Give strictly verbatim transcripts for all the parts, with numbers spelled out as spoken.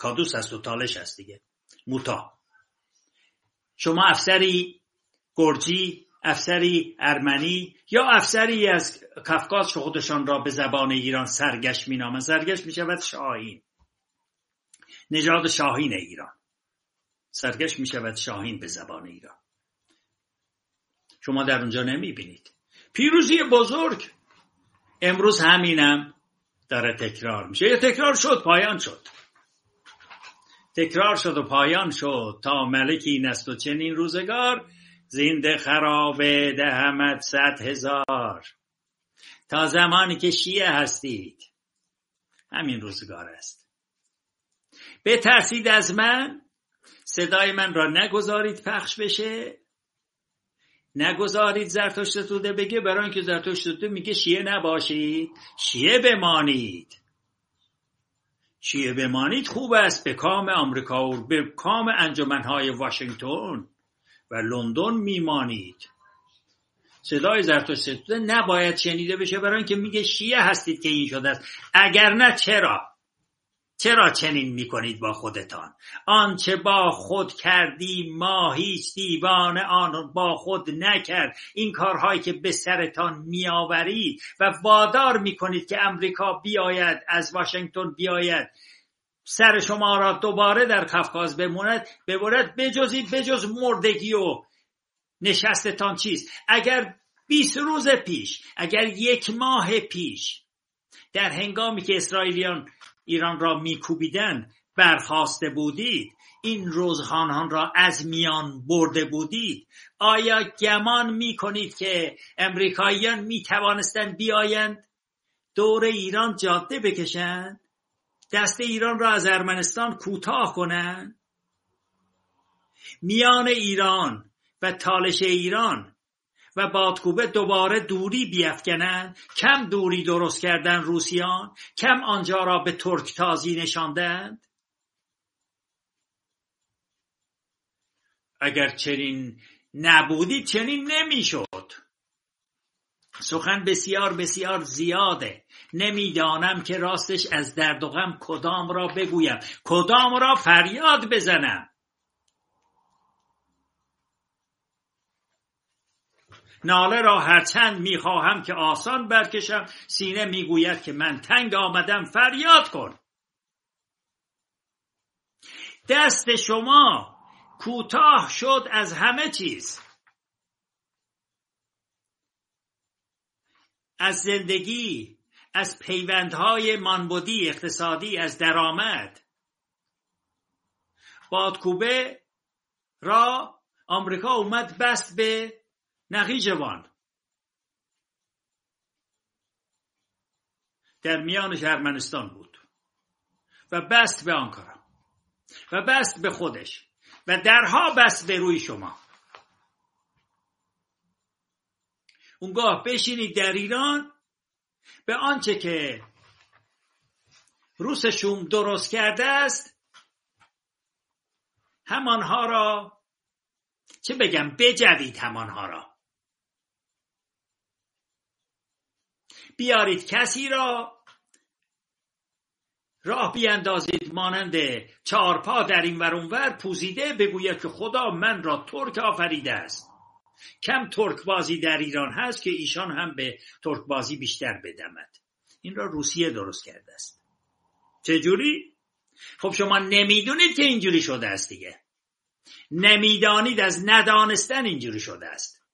کادوس هست و تالش هست دیگه. موتا. شما افسری گرجی، افسری ارمنی یا افسری از کافکاز که خودشان را به زبان ایران سرگشت می نامند، سرگشت می شود شاهین، نژاد شاهین ایران، سرگشت می شود شاهین به زبان ایران. شما در اونجا نمی بینید. پیروزی بزرگ امروز همینم داره تکرار میشه. یا تکرار شد، پایان شد. تکرار شد و پایان شد. تا ملکی این است و چنین روزگار، زنده خرابه دهمت صد هزار. تا زمانی که شیعه هستید همین روزگار است. بترسید از من، صدای من را نگذارید پخش بشه، نگذارید زرتشت توده بگه، برای اینکه زرتشت توده میگه شیعه نباشید، شیعه بمانید. شیعه بمانید خوب است، به کام آمریکا و به کام انجمنهای واشنگتن و لندن میمانید. صدای زرتشت توده نباید شنیده بشه، برای اینکه میگه شیعه هستید که این شده است. اگر نه چرا؟ چرا چنین میکنید با خودتان؟ آنچه با خود کردی ما هیچ دیوان آن با خود نکرد. این کارهایی که به سرتان میآورید و وادار میکنید که امریکا بیاید، از واشنگتن بیاید، سر شما را دوباره در کافکاز بموند، ببرد، بجزید بجز مردگی و نشستتان چیست؟ اگر بیست روز پیش، اگر یک ماه پیش، در هنگامی که اسرائیلیان ایران را میکوبیدن برخاسته بودید، این روزخوانان را از میان برده بودید، آیا گمان میکنید که امریکاییان میتوانستند بیایند دور ایران جاده بکشند، دست ایران را از ارمنستان کوتاه کنند، میان ایران و تالش ایران و بادکوبه دوباره دوری بیفکنند؟ کم دوری درست کردن روسیان، کم آنجا را به ترک تازی نشاندند. اگر چنین نبودی چنین نمیشد. سخن بسیار بسیار زیاده، نمیدانم که راستش از درد و غم کدام را بگویم، کدام را فریاد بزنم. ناله را هرچند میخواهم که آسان برکشم، سینه میگوید که من تنگ آمدم، فریاد کن. دست شما کوتاه شد از همه چیز، از زندگی، از پیوندهای مانبودی اقتصادی، از درآمد. بادکوبه را آمریکا اومد بست به نخیجوان، در میانش ارمنستان بود و بست به آنکارا و بست به خودش و درها بست به روی شما. اونگاه بشینید در ایران به آنچه که روس شوم درست کرده است همانها را، چه بگم، بجوید همانها را. بیارید کسی را راه بیاندازید مانند چارپا در این ور اون ور پوزیده، بگوید که خدا من را ترک آفریده است. کم ترک بازی در ایران هست که ایشان هم به ترک بازی بیشتر بدمد. این را روسیه درست کرده است. چجوری؟ خب شما نمیدونید که اینجوری شده است دیگه. نمیدانید، از ندانستن اینجوری شده است.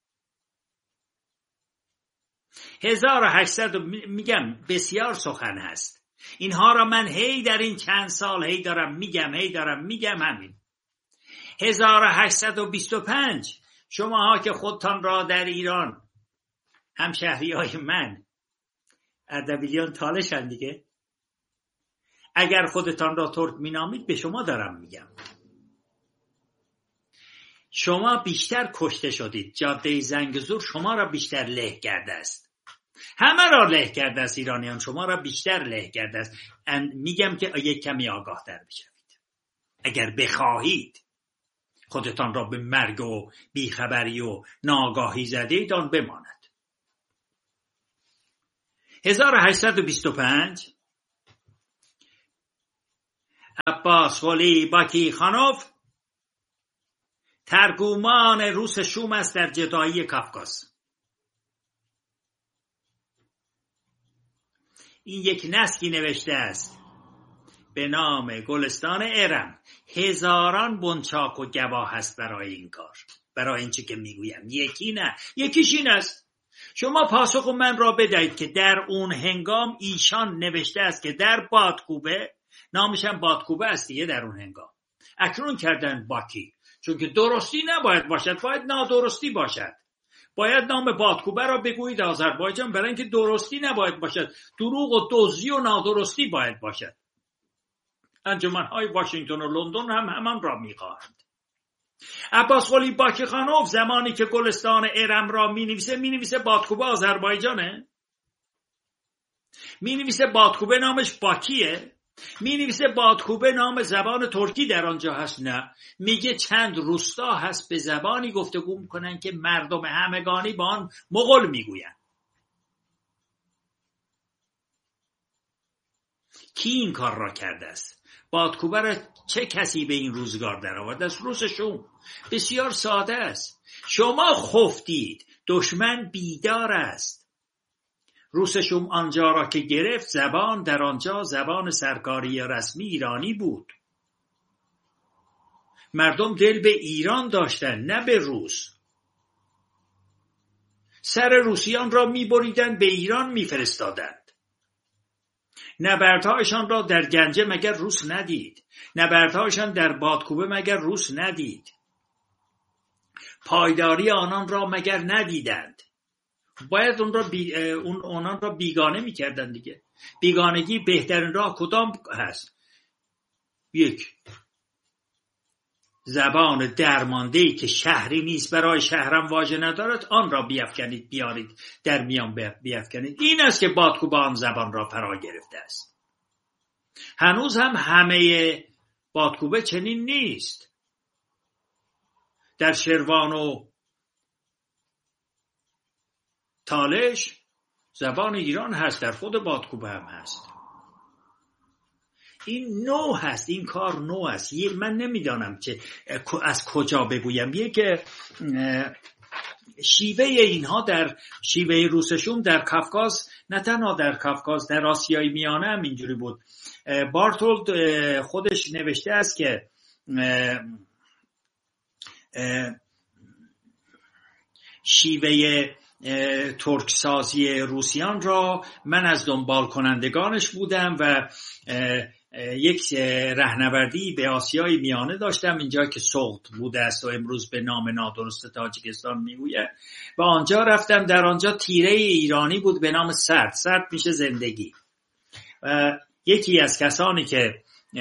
هزار و هشتصد میگم بسیار سخن هست. اینها را من هی در این چند سال هی دارم میگم هی دارم میگم همین. هزار و هشتصد و بیست و پنج شماها که خودتان را در ایران، همشهری های من اردبیلیان تالشن دیگه، اگر خودتان را ترک مینامید، به شما دارم میگم، شما بیشتر کشته شدید. جاده زنگزور شما را بیشتر له کرده است، همه را له کرده است. ایرانیان شما را بیشتر له کرده است. میگم که یک کمی آگاه تر بشوید. اگر بخواهید خودتان را به مرگ و بیخبری و ناآگاهی زدید، آن بماند. هزار و هشتصد و بیست و پنج عباس ولی باکیخانوف ترجمان روس شوم است در جدایی کافکاز. این یک نسکی نوشته است به نام گلستان ارم. هزاران بنچاک و گواه هست برای این کار، برای این چه که میگویم. یکی نه، یکیش این است. شما پاسخ من را بدهید که در اون هنگام ایشان نوشته است که در بادکوبه، نامش هم بادکوبه است دیگه، در اون هنگام. اکنون کردن باکی، چون که درستی نباید باشد، باید نادرستی باشد. باید نام بادکوبه را بگویید آذربایجان، برای اینکه درستی نباید باشد، دروغ و دزدی و نادرستی باید باشد. انجمن‌های واشنگتن و لندن هم همان را می‌خواهند. عباس ولی باکیخانوف زمانی که گلستان ارم را می‌نویسه می‌نویسه بادکوبه آذربایجانه، می‌نویسه بادکوبه نامش باکیه، می‌نویسه بادکوبه نام زبان ترکی در آنجا هست. نه، میگه چند روستا هست به زبانی گفتگو میکنن که مردم همگانی با آن مغول میگوین. کی این کار را کرده است؟ بادکوبه را چه کسی به این روزگار در آورده است؟ روس شوم. بسیار ساده است. شما خفتید، دشمن بیدار است. روس شوم آنجا را که گرفت، زبان در آنجا زبان سرکاری رسمی ایرانی بود. مردم دل به ایران داشتن، نه به روس. سر روسیان را میبریدند، به ایران میفرستادند. نبردهایشان را در گنجه مگر روس ندید؟ نبردهایشان در بادکوبه مگر روس ندید؟ پایداری آنان را مگر ندیدند؟ باید اون را بی... اون آنان را بیگانه میکردن دیگه. بیگانگی بهترین راه کدام هست؟ یک، زبان درمانده‌ای که شهری نیست، برای شهرم واژه ندارد، آن را بیفکنید، بیارید در میان بیفکنید. این است که بادکوبه آن زبان را فرا گرفته است. هنوز هم همه بادکوبه چنین نیست. در شروان و تالش زبان ایران هست، در خود بادکوبه هم هست. این نو هست، این کار نو است. من نمیدانم چه از کجا بگویم. یک شیوه اینها در شیوه روس شوم در کافکاز، نه تنها در کافکاز، در آسیای میانه هم اینجوری بود. بارتولد خودش نوشته است که شیوه ترکسازی روسیان را من از دنبال کنندگانش بودم و یک رهنوردی به آسیای میانه داشتم، اینجا که سوغد بوده است و امروز به نام نادرست تاجیکستان میگوید، و آنجا رفتم. در آنجا تیره ایرانی بود به نام سرد. سرد میشه زندگی. و یکی از کسانی که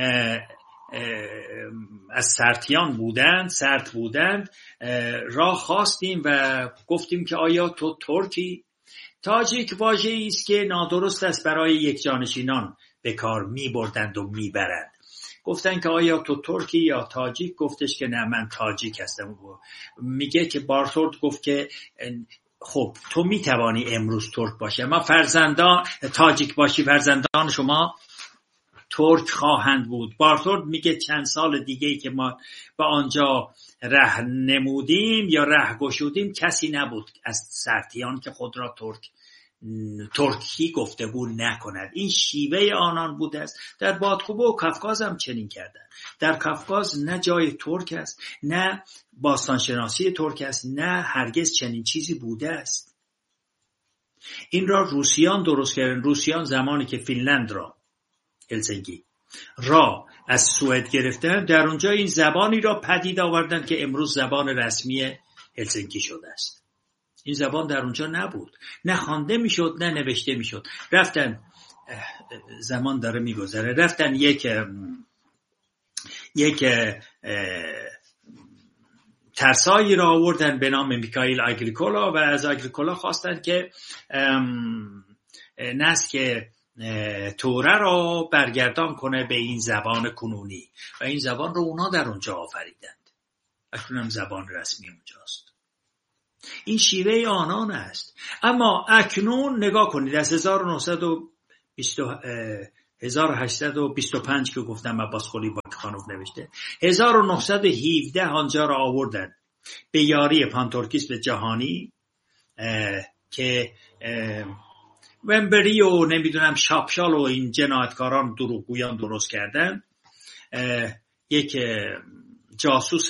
از سرتیان بودند، سرد بودند، راه خواستیم و گفتیم که آیا تو ترکی؟ تاجیک واژه‌ای است که نادرست است برای یک جانشینان به کار می بردند و می برند. گفتن که آیا تو ترکی یا تاجیک؟ گفتش که نه، من تاجیک هستم. میگه که بارتولد گفت که خب تو می توانی امروز ترک باشی، اما فرزندان تاجیک باشی، فرزندان شما ترک خواهند بود. بارتولد میگه چند سال دیگه ای که ما به آنجا ره نمودیم یا ره گشودیم، کسی نبود از سرتیان که خود را ترک ترکی گفتگو نکند. این شیوه آنان بوده است. در بادکوبه و کافکاز هم چنین کردن. در کافکاز نه جای ترک است، نه باستانشناسی ترک است، نه هرگز چنین چیزی بوده است. این را روسیان درست کردن. روسیان زمانی که فینلند را، هلسینکی را از سوئد گرفتن، در اونجا این زبانی را پدید آوردن که امروز زبان رسمی هلسینکی شده است. این زبان در اونجا نبود، نه خوانده میشد نه نوشته میشد. رفتن، زمان داره میگذره، رفتن یک یک ترسایی را آوردن به نام میکائیل آگریکولا و از آگریکولا خواستن که نسک توره را برگردان کنه به این زبان کنونی و این زبان رو اونا در اونجا آفریدند. اکنون هم زبان رسمی اونجاست. این شیوه آنان است. اما اکنون نگاه کنید، از هزار و نهصد و هزار و هشتصد و بیست و پنج که گفتم عباس قلی باکخانوف نوشته، هزار و نهصد و هفده آنجا را آوردن به یاری پانتورکیسم جهانی که ومبری و نمیدونم شاپشال و این جنایتکاران دروغگویان درست کردن. یک جاسوس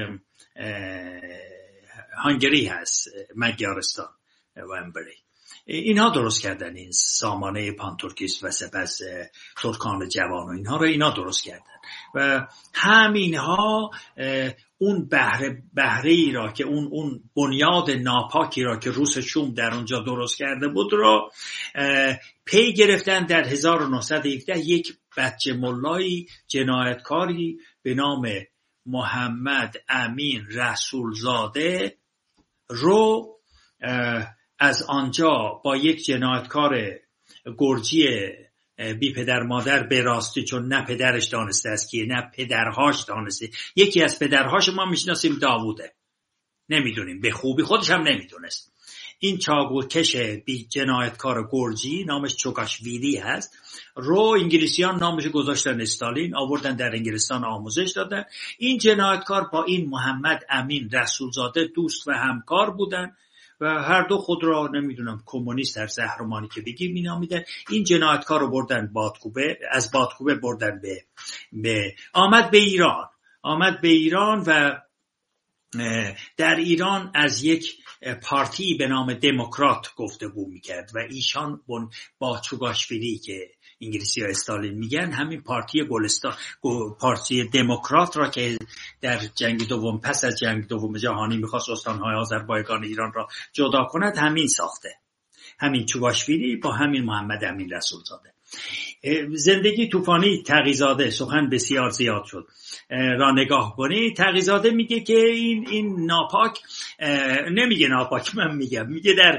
هنگری هست، مجارستان، ومبری، اینها درست کردن این سامانه پانتورکیسم و سپس ترکان جوان و اینها رو اینا درست کردن و همینها اون بهره بهره ای را که اون اون بنیاد ناپاکی را که روس شوم در اونجا درست کرده بود را پی گرفتن. در هزار و نهصد و هفده یک بچه ملایی جنایتکاری به نام محمد امین رسولزاده رو از آنجا با یک جنایتکار گرجی بی پدر مادر، به راستی چون نه پدرش دانسته است که نه پدرهاش دانسته، یکی از پدرهاش ما میشناسیم داووده، نمیدونیم به خوبی، خودش هم نمیدونست. این چاقوکش بی جنایتکار گرجی نامش چوکاشویلی هست رو انگلیسیان نامش گذاشتن استالین، آوردن در انگلستان آموزش دادن. این جنایتکار با این محمد امین رسولزاده دوست و همکار بودن و هر دو خود را نمیدونم کمونیست در زهرمانی که بگیم مینامیدن. این جنایتکار رو بردن بادکوبه، از بادکوبه بردن به, به آمد به ایران آمد به ایران و در ایران از یک پارتی به نام دموکرات گفتگو میکرد و ایشان با چوگاشویلی که انگلیسی ها استالین میگن، همین پارتی گلستان، پارتی دموکرات را که در جنگ دوم، پس از جنگ دوم جهانی میخواست استانهای آذربایجان ایران را جدا کند، همین ساخته، همین چوگاشویلی با همین محمد امین رسولزاده. زندگی طوفانی تقی‌زاده، سخن بسیار زیاد شد، را نگاه کنی. تقی‌زاده میگه که این این ناپاک، نمیگه ناپاک، من میگم، میگه در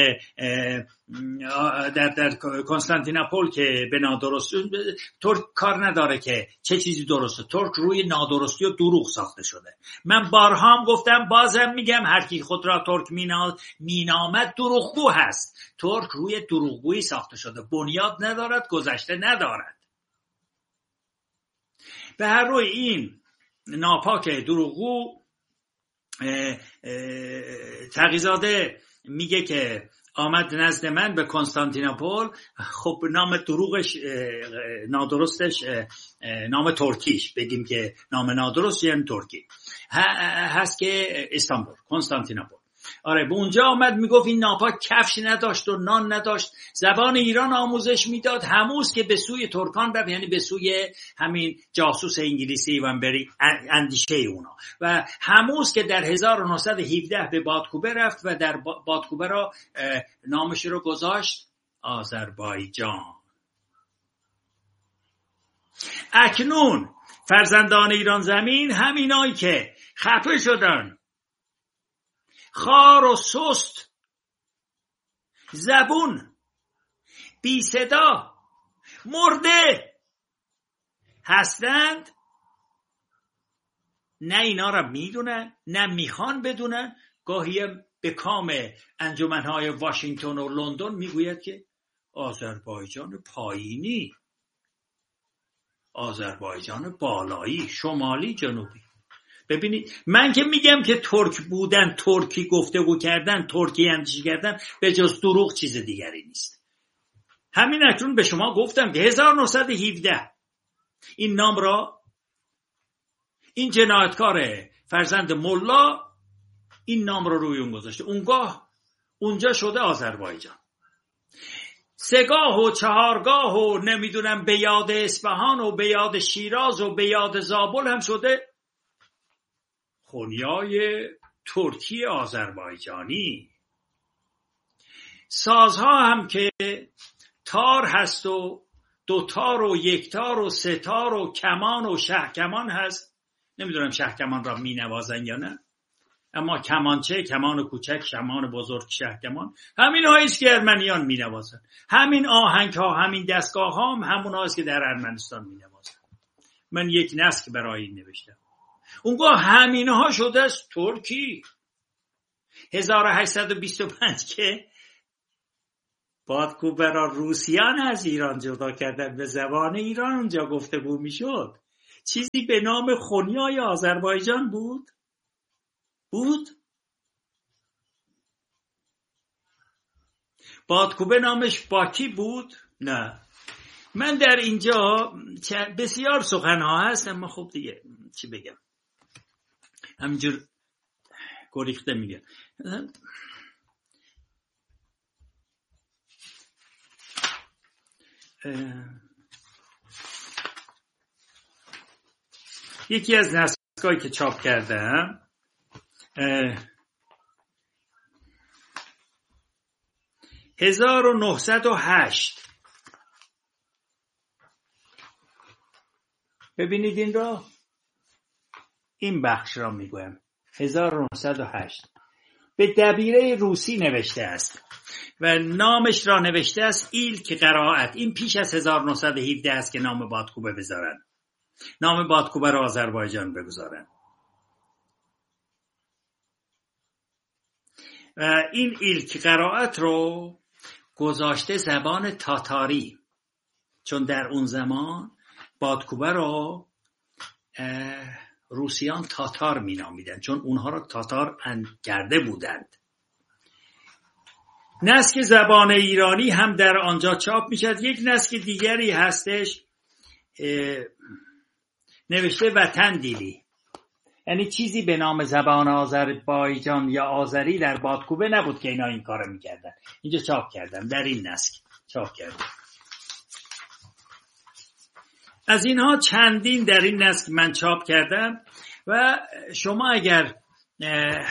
در در کنستانتینوپل که به نادرست، ترک کار نداره که چه چیزی درسته، ترک روی نادرستی و دروغ ساخته شده. من بارها هم گفتم، بازم میگم، هر کی خود را ترک مینامد دروغگو هست. ترک روی دروغگویی ساخته شده، بنیاد ندارد، گذشته ندارد. به هر روی این ناپاک دروغگو، تقی‌زاده میگه که آمد نزد من به کنستانتینوپل. خب نام دروغش، نادرستش، نام ترکیش بگیم که نام نادرست یعنی ترکی هست که استانبول، کنستانتینوپل. آره، به اونجا آمد، میگفت این ناپاک کفش نداشت و نان نداشت، زبان ایران آموزش میداد. هموز که به سوی ترکان رفت، یعنی به سوی همین جاسوس انگلیسی ومبری، اندیشه اونا، و هموز که در هزار و نهصد و هفده به بادکوبه رفت و در بادکوبه را نامش رو گذاشت آذربایجان. اکنون فرزندان ایران زمین همینایی که خفه شدن، خار و سست، زبون، بی صدا، مرده هستند، نه اینا را میدونن نه میخوان بدونن. گاهی به کام انجمنهای واشنگتن و لندن میگوید که آذربایجان پایینی، آذربایجان بالایی، شمالی، جنوبی. ببینید، من که میگم که ترک بودن، ترکی گفتگو کردن، ترکی اندیشه کردن، به جز دروغ چیز دیگری نیست. همین اکنون به شما گفتم که هزار و نهصد و هفده این نام را، این جنایتکار فرزند ملا این نام را روی اون گذاشته. اونگاه اونجا شده آذربایجان. سگاه و چهارگاه و نمیدونم به یاد اصفهان و به یاد شیراز و به یاد زابل هم شده خونیای ترکی آذربایجانی. سازها هم که تار هست و دو تار و یک تار و سه تار و کمان و شه کمان هست. نمیدونم شه کمان را می نوازن یا نه، اما کمانچه، کمان کوچک، کمان بزرگ، شه کمان، همین هاییست که ارمنیان می نوازن. همین آهنگ ها، همین دستگاه ها هم همون هاییست که در ارمنستان می نوازن. من یک نسک برای این نوشتم. اونگاه همین ها شده است ترکی. هزار و هشتصد و بیست و پنج که بادکوبه روسیان از ایران جدا کردن، به زبان ایران اونجا گفتگو میشد. چیزی به نام خونیای آذربایجان بود؟ بود؟ بادکوبه نامش باکی بود؟ نه. من در اینجا بسیار سخنها هست، اما خب دیگه چی بگم، همینجور گریخته میگم. یکی از نسخه‌هایی که چاپ کردم هزار و نهصد و هشت، ببینید این را، این بخش را میگویم، هزار و نهصد و هشت به دبیره روسی نوشته است و نامش را نوشته است ایلک قرائت. این پیش از هزار و نهصد و هفده است که نام بادکوبه بذارن، نام بادکوبه را آذربایجان بگذارن. و این ایلک قرائت رو گذاشته زبان تاتاری، چون در اون زمان بادکوبه را روسیان تاتار می نامیدن، چون اونها را تاتار کرده بودند. نسک زبان ایرانی هم در آنجا چاپ می شد. یک نسک دیگری هستش نوشته وطن دیلی، یعنی چیزی به نام زبان آذربایجان یا آذری در بادکوبه نبود که اینا این کارو میکردن. اینجا چاپ کردم، در این نسک چاپ کردم. از اینها چندین در این نسک من چاپ کردم و شما اگر اه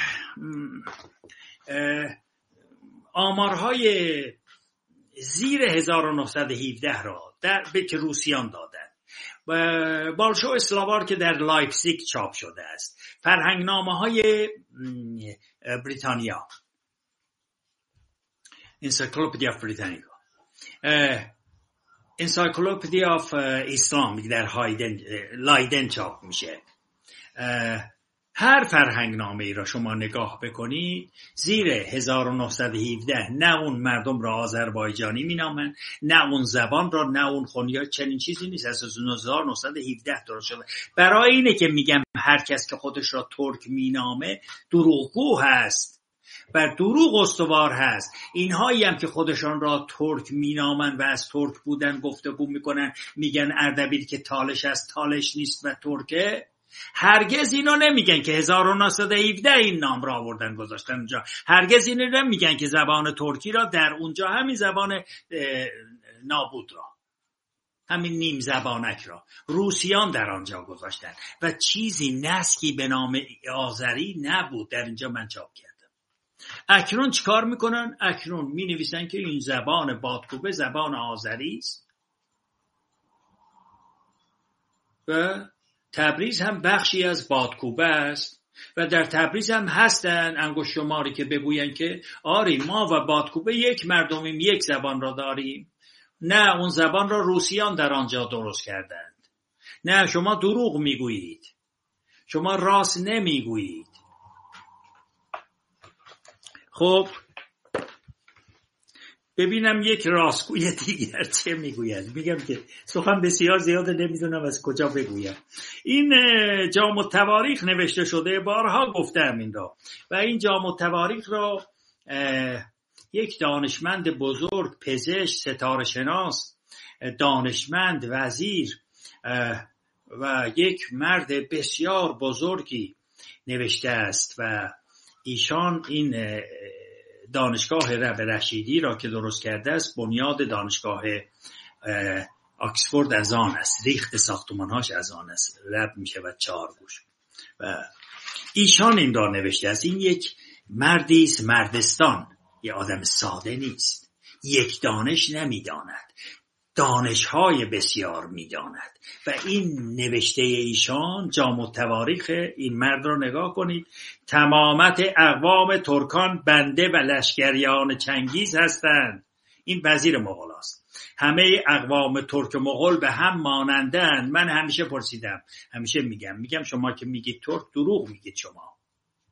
اه آمارهای زیر هزار و نهصد و هفده را در به که روسیان دادن، بالشو اسلاوار که در لایپزیگ چاپ شده است، فرهنگنامه های بریتانیا، انسایکلوپدی آف بریتانیکا، انسایکلوپدی آف اسلام در هایدن لایدن چاپ میشه. هر فرهنگنامه ای را شما نگاه بکنید زیر هزار و نهصد و هفده نه اون مردم را آذربایجانی مینامن، نه اون زبان را، نه اون خونیا، چنین چیزی نیست. از هزار و نهصد و هفده درست شده. برای اینه که میگم هر کس که خودش را ترک مینامه دروغگو هست، بر دروغ استوار هست. اینهایی هم که خودشان را ترک مینامن و از ترک بودن گفتگو میکنن، میگن اردبیل که تالش است تالش نیست و ترکه، هرگز اینا نمیگن که هزار و نهصد و هفده این نام را آوردن گذاشتن اونجا. هرگز اینا نمیگن که زبان ترکی را در اونجا همین زبان نابود را، همین نیم زبانک را روسیان در آنجا گذاشتن و چیزی نسکی به نام آذری نبود. در اینجا من چاپ کردم. اکنون چیکار میکنن؟ اکنون مینویسن که این زبان بادکوبه زبان آذری است و تبریز هم بخشی از بادکوبه است و در تبریز هم هستن انگشت شماری که بگوین که آری ما و بادکوبه یک مردمیم، یک زبان را داریم. نه، اون زبان را روسیان در آنجا درست کردند. نه، شما دروغ میگویید، شما راست نمیگویید. خب ببینم یک راستگوی دیگر چه میگوید. میگم که سخن بسیار زیاده، نمیدونم از کجا بگویم. این جام التواریخ نوشته شده، بارها گفتم این را، و این جام التواریخ را یک دانشمند بزرگ، پزشک، ستاره شناس، دانشمند، وزیر و یک مرد بسیار بزرگی نوشته است و ایشان این دانشگاه رب رشیدی را که درست کرده است، بنیاد دانشگاه آکسفورد از آن است، ریخت ساختمانهاش از آن است، رب می شود چهار گوش و ایشان این را نوشته است. این یک مردی است مردستان، یه آدم ساده نیست، یک دانش نمیداند، دانش‌های بسیار می‌داند و این نوشته ایشان جام التواریخ. این مرد را نگاه کنید، تمامت اقوام ترکان بنده و لشکریان چنگیز هستند. این وزیر مغول است. همه اقوام ترک و مغول به هم مانندند. من همیشه پرسیدم، همیشه میگم میگم شما که میگید ترک، دروغ میگید. شما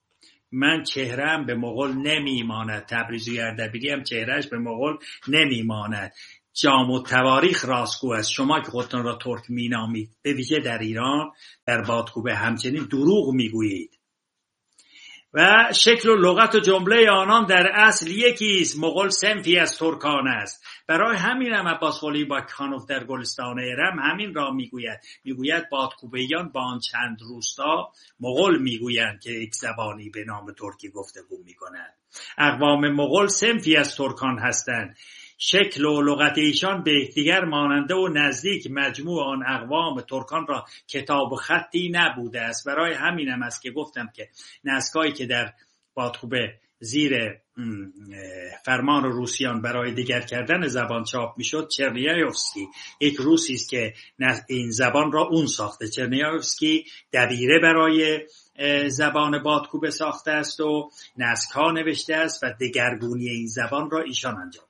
من چهره‌ام به مغول نمیماند، تبریزی اردبیلی هم چهرهش به مغول نمیماند. جام و تواریخ راستگو است. شما که خودتان را ترک مینامید، به ویژه در ایران، در بادکوبه، همچنین دروغ میگویید. و شکل و لغت و جمله آنان در اصل یکی است. مغول صنفی از ترکان است. برای همین هم عباس قلی باکخانوف در گلستان ارم همین را میگوید. میگوید بادکوبهیان با آن چند روستا مغول میگویند که یک زبانی به نام ترکی گفتگو میکنند. اقوام مغول صنفی از ترکان هستند. شکل و لغت ایشان به یکدیگر ماننده و نزدیک. مجموع آن اقوام ترکان را کتاب و خطی نبوده است. برای همینم است که گفتم که نسکایی که در بادکوبه زیر فرمان روسیان برای دیگر کردن زبان چاپ میشد، چرنیایوفسکی یک روسی است که این زبان را اون ساخته. چرنیایوفسکی دبیره برای زبان بادکوبه ساخته است و نسک‌ها نوشته است و دگرگونی این زبان را ایشان انجام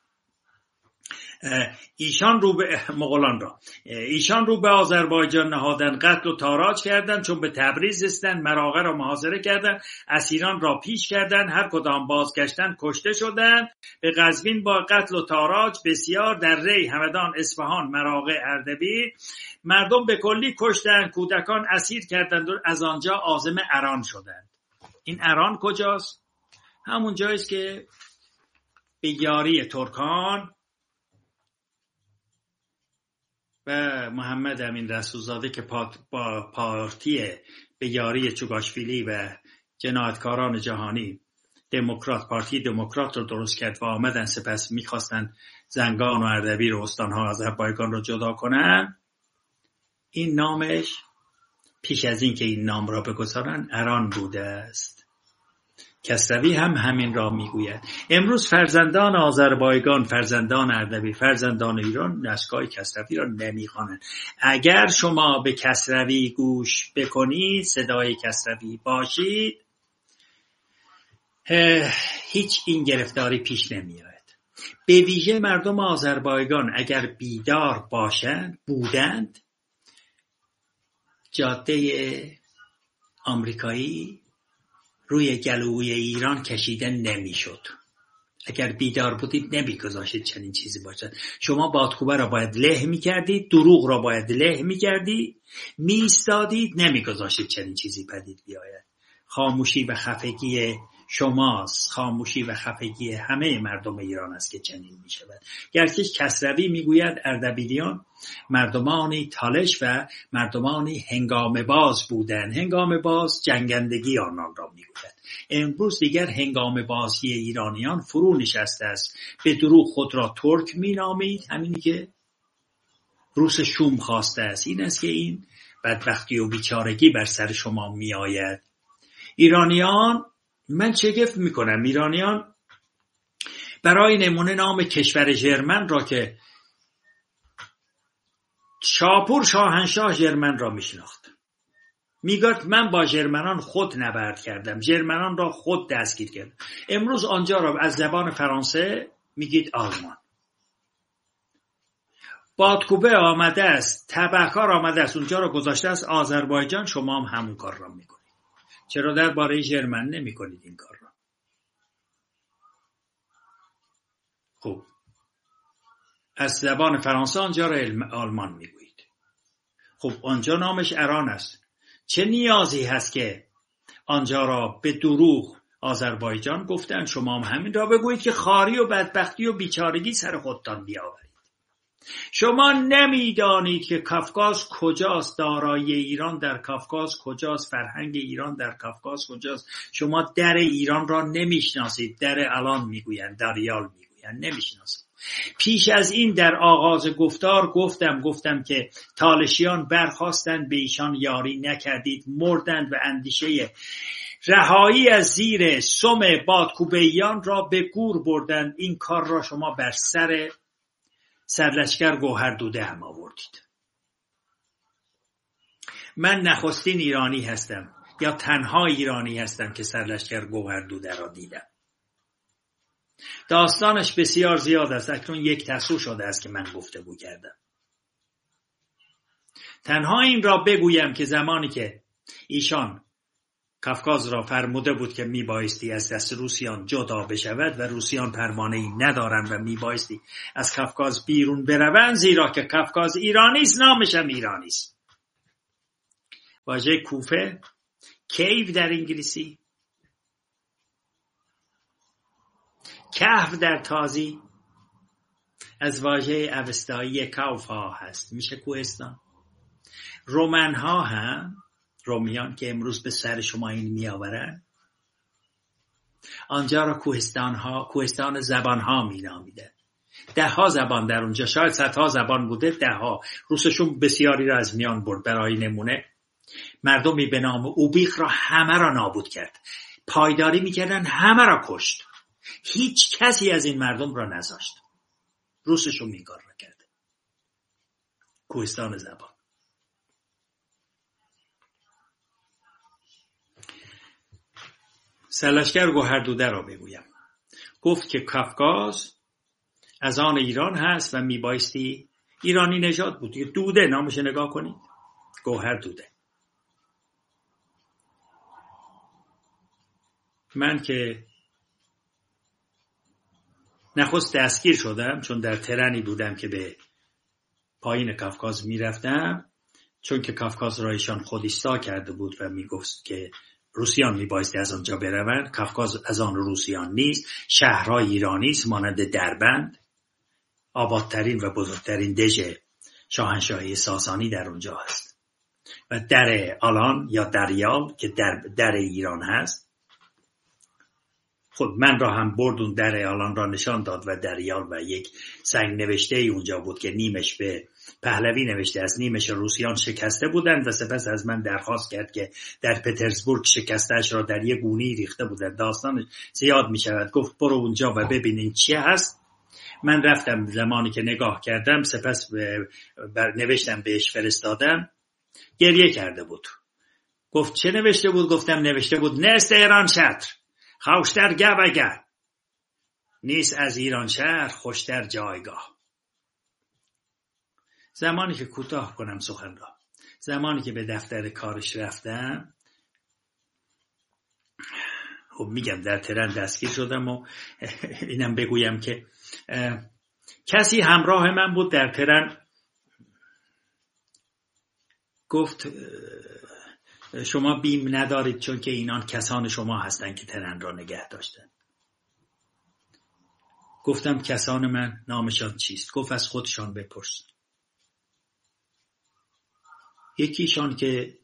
ایشان رو به مغولان را ایشان رو به آذربایجان نهادن، قتل و تاراج کردند. چون به تبریز رسیدند، مراغه را محاصره کردند، اسیران را پیش کردند، هر کدام بازگشتند کشته شدند. به قزوین با قتل و تاراج بسیار، در ری، همدان، اصفهان، مراغه، اردبیل مردم به کلی کشتند. کودکان اسیر کردند و از آنجا عازم اران شدند. این اران کجاست؟ همون جاییست که به یاری ترکان و محمد امین رسولزاده که با پارتی به یاری چوگاشویلی و جنایتکاران جهانی دموکرات، پارتی دموکرات رو درست کرد و آمدن، سپس میخواستن زنگان و اردبیل و استانها آذربایجان رو جدا کنن. این نامش پیش از این که این نام را بگذارن اران بوده است. کسروی هم همین را میگوید. امروز فرزندان آذربایجان، فرزندان اردبیل، فرزندان ایران نسکای کسروی را نمیخوانند. اگر شما به کسروی گوش بکنید، صدای کسروی باشید، هیچ این گرفتاری پیش نمیآید. به ویژه مردم آذربایجان اگر بیدار باشند بودند، جاده آمریکایی روی گلوی ایران کشیده نمیشد. اگر بیدار بودید نمیگذاشید چنین چیزی باشد. شما بادکوبه را باید له میکردید، دروغ را باید له میکردید، میستادید، نمیگذاشید چنین چیزی پدید بیاید. خاموشی و خفگی شماست، خاموشی و خفگی همه مردم ایران است که چنین می شود. گرچه کسروی میگوید اردبیلیان مردمانی تالش و مردمانی هنگام باز بودند. هنگام باز جنگندگی آنان را میگوید. امروز دیگر هنگام بازی ایرانیان فرو نشسته است. به دروغ خود را ترک می نامید، همینی که روس شوم خواسته است. این است که این بدبختی و بیچارگی بر سر شما می آید. ایرانیان، من شگفت میکنم، ایرانیان برای نمونه نام کشور ژرمن را که شاپور شاهنشاه ژرمن را میشناخت، میگفت من با ژرمنان خود نبرد کردم، ژرمنان را خود دستگیر کردم. امروز آنجا را از زبان فرانسه میگید آلمان. بادکوبه آمده است، تبهکار آمده است، اونجا را گذاشته است آذربایجان، شما هم همون کار را میکنید. چرا درباره ژرمن نمی کنید این کار را؟ خب از زبان فرانسه آنجا را آلمان میگویید. خب آنجا نامش اران است. چه نیازی هست که آنجا را به دروغ آذربایجان گفتن، شما هم همین را بگویید که خاری و بدبختی و بیچارگی سر خودتان بیاورید. شما نمیدانید که کافکاز کجاست، دارایی ایران در کافکاز کجاست، فرهنگ ایران در کافکاز کجاست. شما در ایران را نمیشناسید. در الان میگویند، دریال میگویند، نمیشناسید. پیش از این در آغاز گفتار گفتم گفتم که تالشیان برخواستند، به ایشان یاری نکردید، مردند و اندیشه رهایی از زیر سم بادکوبهیان را به گور بردند. این کار را شما بر سر سرلشکر گوهردوده هم آوردید. من نخستین ایرانی هستم یا تنها ایرانی هستم که سرلشکر گوهردوده را دیدم. داستانش بسیار زیاد است. اکنون یک تسو شده است که من گفتگو کردم. تنها این را بگویم که زمانی که ایشان کافکاز را فرموده بود که میبایستی از دست روسیان جدا بشود و روسیان پروانه‌ای ندارند و میبایستی از کافکاز بیرون بروند، زیرا که کافکاز ایرانی است، نامش هم ایرانی است. واژه کوفه، کیو در انگلیسی، کهف در تازی از واژه اوستایی کاوفا هست، میشه کوهستان. رومن ها هم، رومیان که امروز به سر شما این میآورن، آنجا را کوهستان ها، کوهستان زبان ها می نامیدن. ده ها زبان در اونجا، شاید صدها زبان بوده، ده ها. روسشون بسیاری را از میان برد. برای نمونه مردمی به نام اوبیخ را همه را نابود کرد، پایداری میکردن، همه را کشت، هیچ کسی از این مردم را نذاشت. روسشون این کار را کرد. کوهستان زبان. سرلشکر گوهردوده را بگویم. گفت که کافکاز از آن ایران هست و میبایستی، ایرانی نژاد بود، دوده نامش نگاه کنید، گوهردوده. من که نخست دستگیر شدم، چون در ترنی بودم که به پایین کافکاز میرفتم، چون که کافکاز را ایشان خود ایستا کرده بود و میگفت که روسیان میبایستی از آنجا بروند. کافکاز از آن روسیان نیست، شهرهای ایرانی است، مانند دربند، آبادترین و بزرگترین دژ شاهنشاهی ساسانی در اونجا هست. و در آلان یا دریال که در, در ایران هست، خود من را هم بردون در آلان را نشان داد و دریال، و یک سنگ نوشته ای اونجا بود که نیمش به پهلوی نوشته است، نیمش روسیان شکسته بودند و سپس از من درخواست کرد که در پترزبورگ شکستش را در یک گونی ریخته بودند. داستان زیاد می شود. گفت برو اونجا و ببینین چی هست. من رفتم، زمانی که نگاه کردم سپس بر نوشتم بهش فرستادم، گریه کرده بود. گفت چه نوشته بود؟ گفتم نوشته بود نست ایران شهر خوشتر گوگه، نیست از ایران شهر خوشتر جایگاه. زمانی که کوتاه کنم سخن را، زمانی که به دفتر کارش رفتم، خب میگم در ترن دستگیر شدم و اینم بگویم که کسی همراه من بود در ترن، گفت شما بیم ندارید چون که اینان کسان شما هستند که ترن را نگه داشتن. گفتم کسان من نامشان چیست؟ گفت از خودشان بپرس. یکیشان که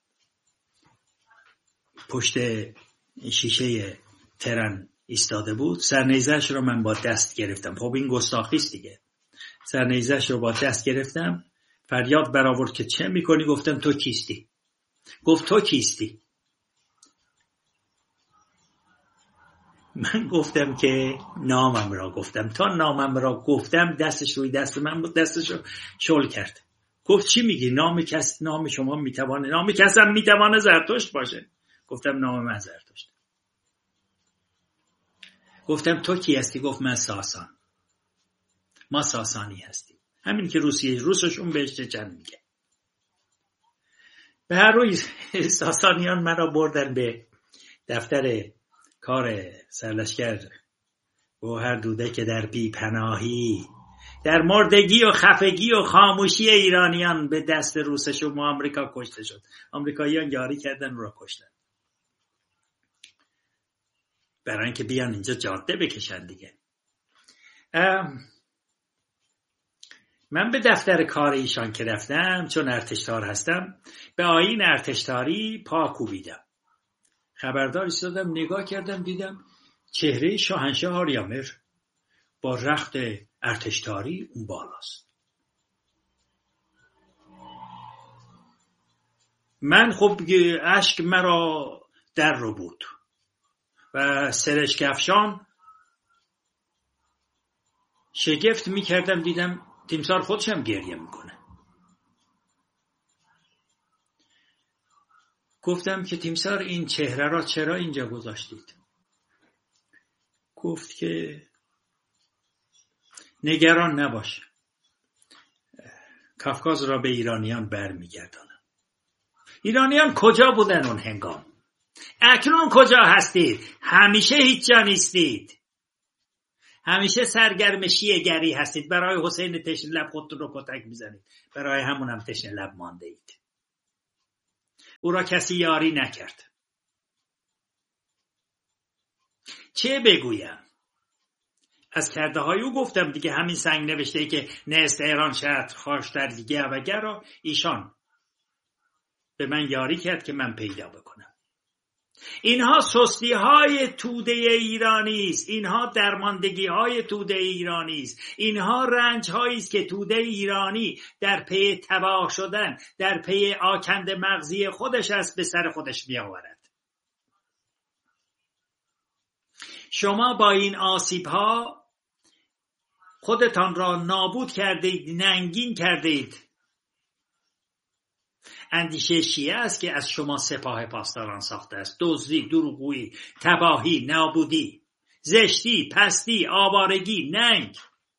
پشت شیشه ترن ایستاده بود، سرنیزش رو من با دست گرفتم. خب این گستاخی است دیگه. سرنیزش رو با دست گرفتم، فریاد برآورد که چه میکنی؟ گفتم تو کیستی؟ گفت تو کیستی؟ من گفتم که نامم را گفتم. تا نامم را گفتم دستش روی دست من بود، دستش رو شل کرد. گفت چی میگی؟ نام کس نام شما میتوانه، نام کسم میتوانه زرتشت باشه؟ گفتم نام من زرتشت. گفتم تو کی هستی؟ گفت من ساسان. ما ساسانی هستیم. همین که روسیه روسشون بهش چچن میگه. به هر روی ساسانیان مرا بردن به دفتر کار سرلشکر گوهردوده که در بی پناهی، در مردگی و خفگی و خاموشی ایرانیان به دست روسشون و آمریکا کشته شد. آمریکاییان یاری کردن را کشتن برای اینکه بیان اینجا جاده بکشن دیگه. من به دفتر کار ایشان که رفتم، چون ارتشدار هستم، به آیین ارتشداری پا کوبیدم. خبردار ایستادم، نگاه کردم، دیدم چهره شاهنشاه آریامر با رخت ارتشداری اون بالاست. من خب اشک مرا در رو بود و سرشک افشان شگفت می کردم، دیدم تیمسار خودش هم گریه میکنه. گفتم که تیمسار این چهره را چرا اینجا گذاشتید؟ گفت که نگران نباش، کافکاز را به ایرانیان برمیگردانم. ایرانیان کجا بودن اون هنگام؟ اکنون کجا هستید؟ همیشه هیچ جا نیستید. همیشه سرگرم شیعه گری هستید. برای حسین تشنه لب خودتون رو کتک میزنید. برای همون هم تشنه لب مانده اید. او را کسی یاری نکرد. چه بگویم؟ از کرده های او گفتم دیگه. همین سنگ نوشته ای که نست ایران شهر خواش در دیگه و گرا، ایشان به من یاری کرد که من پیدا بکنم. اینها سستی های توده ایرانی است. اینها درماندگی های توده ایرانی است. اینها رنج هایی است که توده ایرانی در پی تباه شدن، در پی آکند مغزی خودش است به سر خودش می آورد. شما با این آسیب ها خودتان را نابود کردید، ننگین کردید. اندیشه شیعه است که از شما سپاه پاسداران ساخته است. دزدی، دروغگویی، تباهی، نابودی، زشتی، پستی، آوارگی، ننگ.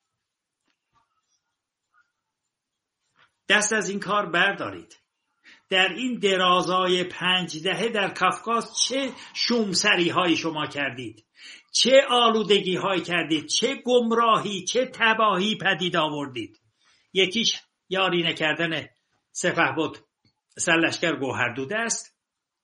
دست از این کار بردارید. در این درازای پنج دهه در کافکاس چه شومسری های شما کردید، چه آلودگی های کردید، چه گمراهی، چه تباهی پدید آوردید. یکیش یاری نکردن سپهبد سرلشکر گوهردوده است.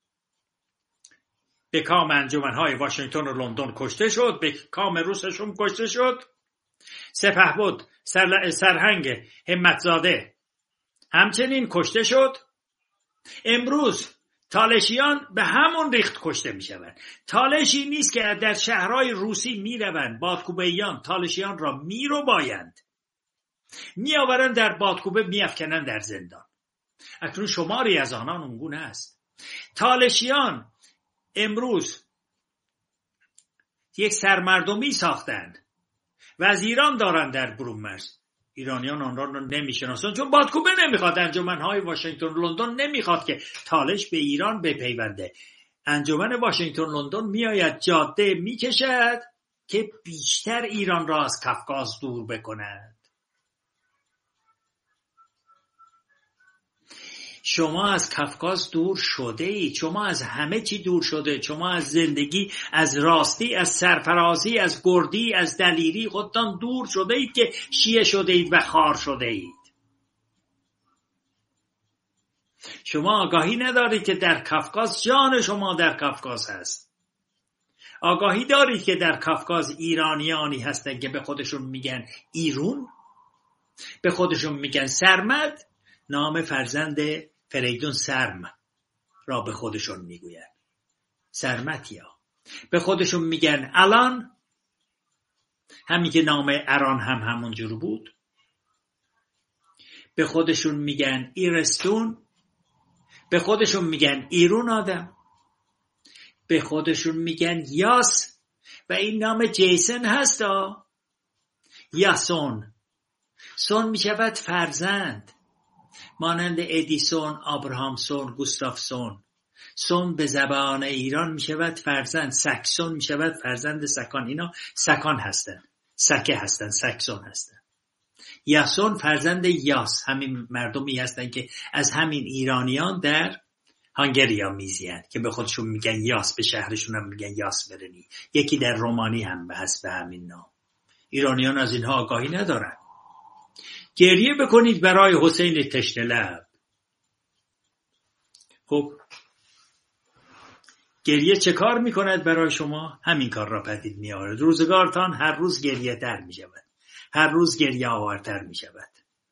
به کام انجمنهای واشنگتن و لندن کشته شد، به کام روسشون کشته شد. سپهبد سر... سرهنگ همتزاده همچنین کشته شد. امروز تالشیان به همون ریخت کشته می شوند. تالشی نیست که در شهرهای روسی می روند بادکوبهیان تالشیان را می رو بایند، می آورند در بادکوبه، می افکنند در زندان. اکنون شماری از آنان اونگونه است. تالشیان امروز یک سرمردمی ساختند، وزیران دارند در برومرز. ایرانیان آن را نمیشناسند چون بادکوبه نمیخواد. انجمنهای واشنگتن لندن نمیخواد که تالش به ایران بپیونده. انجمن واشنگتن لندن میآید جاده میکشد که بیشتر ایران را از کافکاس دور بکند. شما از کافکاس دور شده اید. شما از همه چی دور شده. شما از زندگی، از راستی، از سرفرازی، از گردی، از دلیری خودتان دور شده اید که شیعه شده اید و خار شده اید. شما آگاهی ندارید که در کافکاس جان شما در کافکاس هست. آگاهی دارید که در کافکاس ایرانیانی هستند که به خودشون میگن ایرون، به خودشون میگن سرمد. نام فرزند فریدون سرم را به خودشون میگوین، سرمتیا. به خودشون میگن الان، همین که نام اران هم همونجور بود. به خودشون میگن ایرستون. به خودشون میگن ایرون آدم. به خودشون میگن یاس. و این نام جیسن هستا. یاسون. سون میشود فرزند، مانند ادیسون، آبراهامسون، گوستافسون. سون به زبان ایران می شود فرزند. سکسون می شود فرزند سکان. اینا سکان هستن، سکه هستن، سکسون هستن. یاسون فرزند یاس، همین مردمی هستن که از همین ایرانیان در هنگریا میزیند که به خودشون میگن یاس، به شهرشون هم میگن یاس برنی. یکی در رومانی هم به حسب همین نام. ایرانیان از اینها آگاهی ندارن. گریه بکنید برای حسین تشنه لب. خب گریه چه کار میکند برای شما؟ همین کار را پدید میآورد. روزگارتان هر روز گریه تر میشود، هر روز گریه آورتر میشود.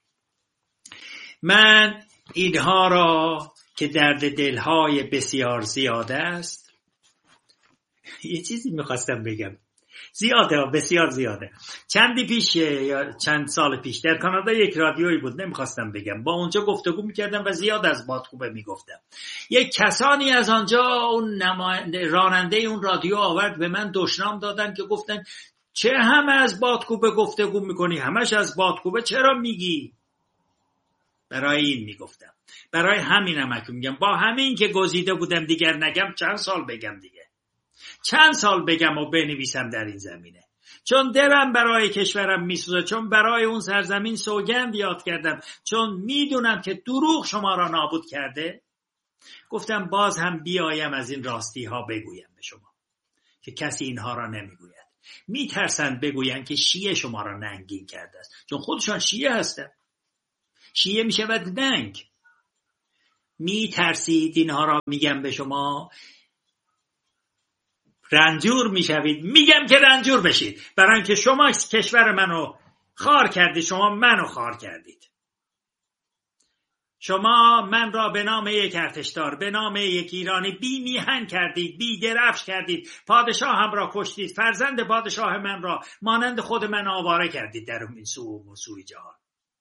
من اینها را که درد دلهای بسیار زیاده است، یه چیزی میخواستم بگم، زیاده، بسیار زیاده. چندی پیش یا چند سال پیش در کانادا یک رادیویی بود، نمیخواستم بگم، با اونجا گفتگو میکردم و زیاد از بادکوبه میگفتم. یک کسانی از آنجا اون نماینده راننده اون رادیو آورد به من دشنام دادن که گفتن چه همه از بادکوبه گفتگو میکنی، همش از بادکوبه چرا میگی؟ برای این میگفتم، برای همینم هم میگم، با همین که گزیده بودم دیگر نگم، چند سال بگم دیگه، چند سال بگم و بنویسم در این زمینه، چون دلم برای کشورم میسوزه، چون برای اون سرزمین سوگند یاد کردم، چون میدونم که دروغ شما را نابود کرده. گفتم باز هم بیایم از این راستی ها بگویم به شما که کسی اینها را نمیگوید. میترسند بگویند که شیعه شما را ننگین کرده است، چون خودشان شیعه هستند. شیعه میشود ننگ. میترسید اینها را میگم به شما، رنجور میشوید. میگم که رنجور بشید، برای اینکه شما کشور منو خار کردید، شما منو خار کردید. شما من را به نام یک ارتشدار، به نام یک ایرانی بی میهن کردید، بی درفش کردید، پادشاه هم را کشتید، فرزند پادشاه من را مانند خود من آواره کردید در این سو و سوی جهان.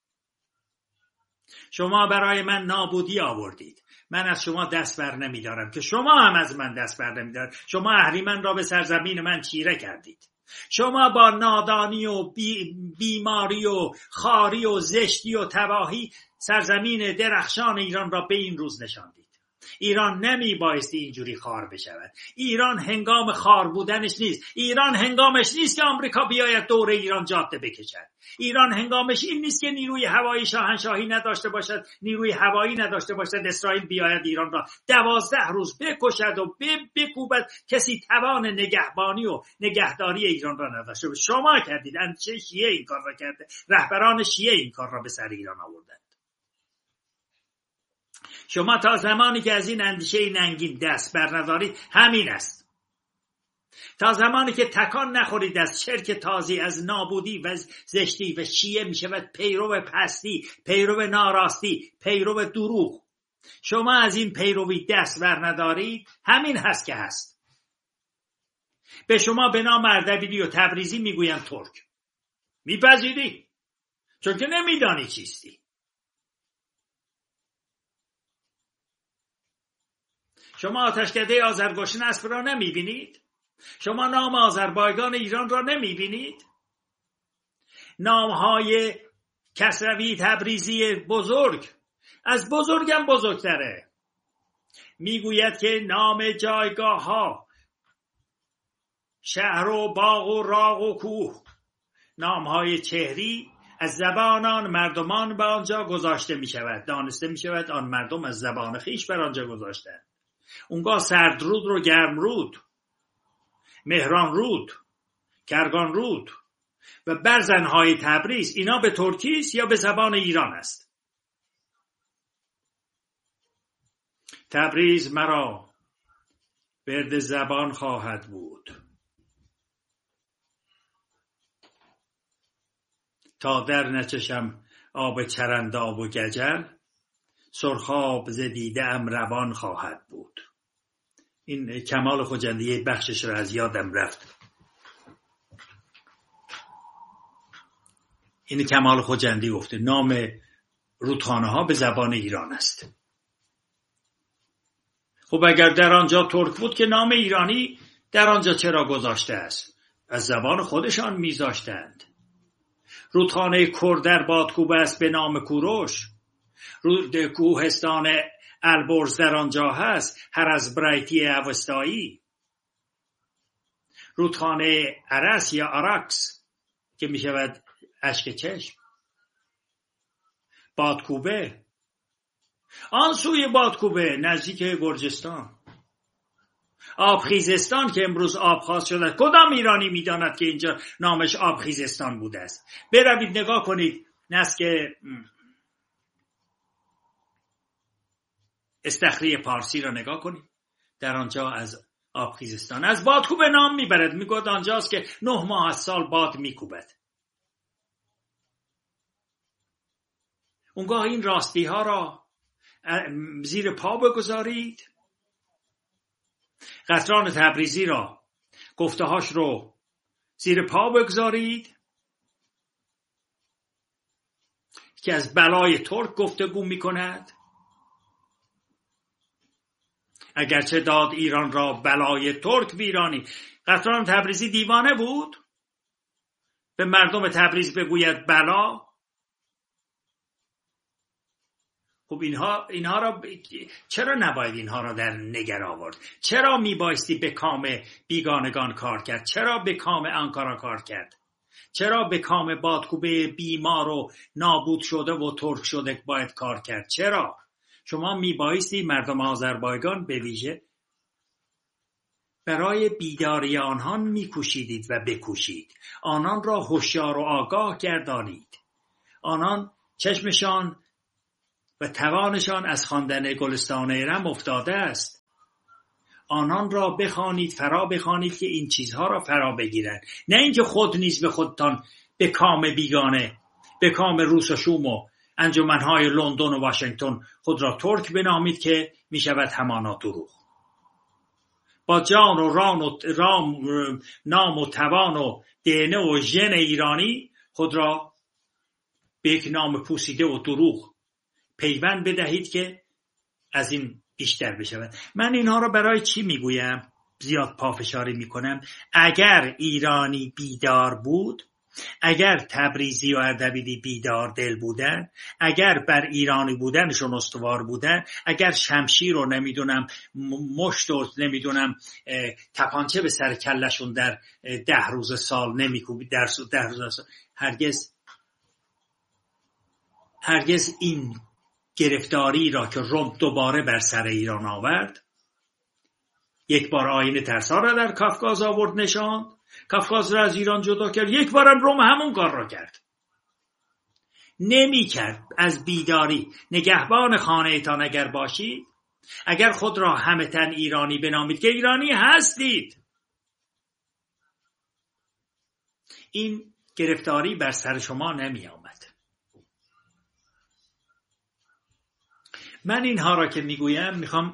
شما برای من نابودی آوردید. من از شما دست بر نمیدارم که شما هم از من دست بر نمیدارید. شما اهریمن را به سرزمین من چیره کردید. شما با نادانی و بی بیماری و خاری و زشتی و تباهی سرزمین درخشان ایران را به این روز نشاندید. ایران نمی بایستی اینجوری خار بشود. ایران هنگام خار بودنش نیست. ایران هنگامش نیست که آمریکا بیاید دور ایران جاده بکشد. ایران هنگامش این نیست که نیروی هوایی شاهنشاهی نداشته باشد، نیروی هوایی نداشته باشد، اسرائیل بیاید ایران را دوازده روز بکشد و بکوبد. کسی توان نگهبانی و نگهداری ایران را نداشته. شما کردید. اندیشه شیعه این کار را کرده. رهبران شیعه این کار را به سر ایران آوردند. شما تا زمانی که از این اندیشه ننگین دست بر ندارید همین است. تا زمانی که تکان نخورید از شرک تازی، از نابودی و زشتی و شیعه می شود پیرو پستی، پیرو ناراستی، پیرو دروغ. شما از این پیروی دست بر ندارید، همین هست که هست. به شما به نام اردبیلی و تبریزی میگویم ترک. میپذیری؟ چون که نمیدانی چیستی. شما آتشکده آذرگوشن اسب را نمیبینید؟ شما نام آذربایجان ایران را نمیبینید؟ نامهای کسروی تبریزی بزرگ از بزرگم بزرگتره. میگوید که نام جایگاه ها، شهر و باغ و راغ و کوه، نامهای چهری از زبانان مردمان به آنجا گذاشته می شود. دانسته می شود آن مردم از زبان خیش بر آنجا گذاشتند. اونگاه سردرود رو گرمرود، مهران رود، کرگان رود و برزنهای تبریز، اینا به ترکی است یا به زبان ایران است؟ تبریز مرا برد زبان خواهد بود تا در نچشم آب چرنداب و گجل، سرخاب ز دیده ام روان خواهد بود. این کمال خجندی بخشش را از یادم رفت. این کمال خجندی گفته نام رودخانه ها به زبان ایران است. خب اگر در آنجا ترک بود که نام ایرانی در آنجا چرا گذاشته است؟ از زبان خودشان میذاشتند. رودخانه کر در بادکوبه است به نام کوروش. رود کوهستان البرز در آنجا هست، هر از برایتی اوستایی. رودخانه عرس یا عرکس که می شود اشک چشم. بادکوبه، آن سوی بادکوبه نزدیک گرجستان. آبخیزستان که امروز آبخاز شده، کدام ایرانی میداند که اینجا نامش آبخیزستان بوده است؟ بروید نگاه کنید نسک استخری پارسی را نگاه کنید، در آنجا از آبخیزستان، از بادکوبه نام میبرد، میگوید آنجاست که نه ماه از سال باد میکوبد. اونگاه این راستی ها را زیر پا بگذارید، قطران تبریزی را، گفته هاش رو زیر پا بگذارید که از بلای ترک گفتگو می کند. اگرچه داد ایران را بلای ترک ویرانی. قطران تبریزی دیوانه بود به مردم تبریز بگوید بلا؟ خب اینها اینها را چرا نباید اینها را در نگر آورد؟ چرا میبایستی به کام بیگانگان کار کرد؟ چرا به کام آنکارا کار کرد؟ چرا به کام بادکوبه بیمار و نابود شده و ترک شده باید کار کرد؟ چرا؟ شما میبایستی مردم آذربایجان به ویژه برای بیداری آنان میکوشیدید و بکوشید. آنان را هوشیار و آگاه گردانید. آنان چشمشان و توانشان از خواندن گلستان ارم افتاده است. آنان را بخوانید، فرا بخوانید که این چیزها را فرا بگیرند، نه اینکه خود نیز به خودتان به کام بیگانه، به کام روس و شوم و انجمنهای لندن و واشنگتن خود را ترک بنامید که می شود همانا دروغ. با جان و ران و رام نام و توان و دینه و ژن ایرانی خود را به یک نام پوسیده و دروغ پیوند بدهید که از این بیشتر بشود. من اینها را برای چی میگویم؟ زیاد پافشاری میکنم. اگر ایرانی بیدار بود، اگر تبریزی و اردبیلی بیدار دل بودن، اگر بر ایرانی بودنشون استوار بودن، اگر شمشیر رو نمیدونم مشت و نمیدونم تپانچه به سر کلشون در ده روز سال نمیکوبید، در ده روز سال، هرگز هرگز این گرفتاری را که روم دوباره بر سر ایران آورد، یک بار آیین ترسا را در کافکاز آورد نشاند، کافکاز را از ایران جدا کرد، یک بارم روم همون کار را کرد. نمی کرد. از بیداری نگهبان خانه تان اگر باشید، اگر خود را همه تن ایرانی بنامید که ایرانی هستید، این گرفتاری بر سر شما نمی آمد. من اینها را که میگویم میخوام